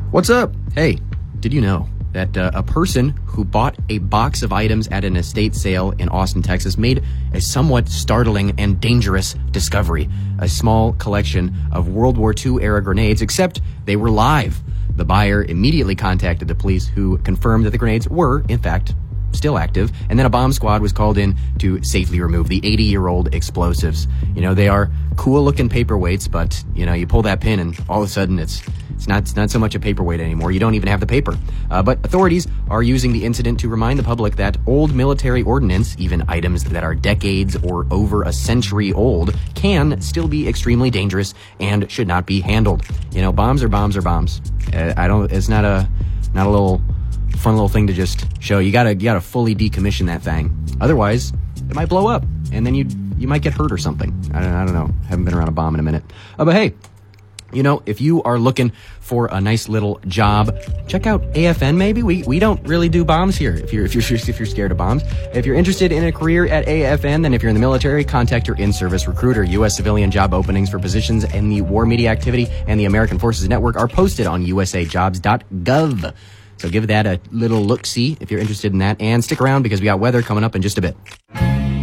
What's up? Hey, did you know that a person who bought a box of items at an estate sale in Austin, Texas, made a somewhat startling and dangerous discovery? A small collection of World War II era grenades, except they were live. The buyer immediately contacted the police, who confirmed that the grenades were, in fact, still active, and then a bomb squad was called in to safely remove the 80-year-old explosives. You know, they are cool-looking paperweights, but, you know, you pull that pin and all of a sudden it's not so much a paperweight anymore. You don't even have the paper. But authorities are using the incident to remind the public that old military ordnance, even items that are decades or over a century old, can still be extremely dangerous and should not be handled. You know, bombs are bombs are bombs. It's not a little fun little thing to just show. You gotta fully decommission that thing. Otherwise, it might blow up, and then you might get hurt or something. I don't know. Haven't been around a bomb in a minute. But hey, you know, if you are looking for a nice little job, check out AFN. Maybe we don't really do bombs here. If you're scared of bombs, if you're interested in a career at AFN, then if you're in the military, contact your in-service recruiter. U.S. civilian job openings for positions in the War Media Activity and the American Forces Network are posted on usajobs.gov. So give that a little look-see if you're interested in that, and stick around because we got weather coming up in just a bit.